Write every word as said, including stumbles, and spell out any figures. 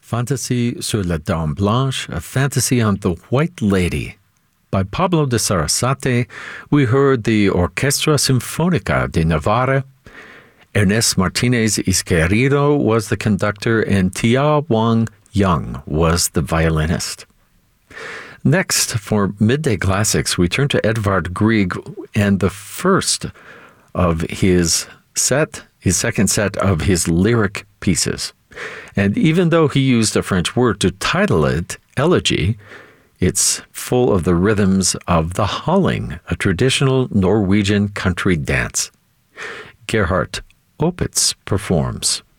Fantasy sur la Dame Blanche, a fantasy on the White Lady. By Pablo de Sarasate, we heard the Orquestra Sinfónica de Navarra. Ernest Martinez Izquierdo was the conductor, and Tia Wang Young was the violinist. Next, for Midday Classics, we turn to Edvard Grieg and the first of his set, his second set of his lyric pieces. And even though he used a French word to title it Elegy, it's full of the rhythms of the Halling, a traditional Norwegian country dance. Gerhard Opitz performs.